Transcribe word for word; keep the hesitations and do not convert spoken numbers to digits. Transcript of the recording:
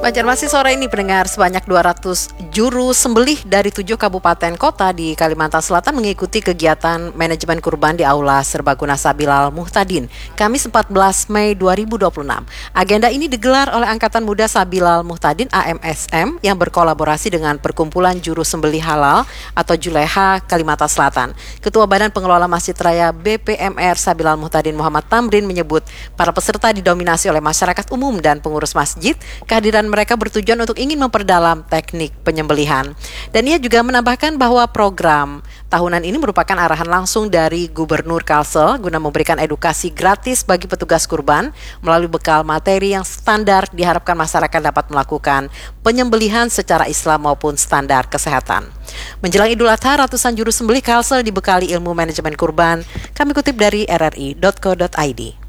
Banjarmasin sore ini pendengar sebanyak dua ratus juru sembelih dari tujuh kabupaten kota di Kalimantan Selatan mengikuti kegiatan manajemen kurban di Aula Serbaguna Sabilal Muhtadin Kamis empat belas Mei dua ribu dua puluh enam. Agenda ini digelar oleh Angkatan Muda Sabilal Muhtadin A M S M yang berkolaborasi dengan Perkumpulan Juru Sembelih Halal atau Juleha Kalimantan Selatan. Ketua Badan Pengelola Masjid Raya B P M R Sabilal Muhtadin Muhammad Tamrin menyebut para peserta didominasi oleh masyarakat umum dan pengurus masjid. Kehadiran mereka bertujuan untuk ingin memperdalam teknik penyembelihan. Dan ia juga menambahkan bahwa program tahunan ini merupakan arahan langsung dari Gubernur Kalsel guna memberikan edukasi gratis bagi petugas kurban melalui bekal materi yang standar diharapkan masyarakat dapat melakukan penyembelihan secara Islam maupun standar kesehatan. Menjelang Idul Adha, ratusan juru sembelih Kalsel dibekali ilmu manajemen kurban. Kami kutip dari r r i dot co dot i d.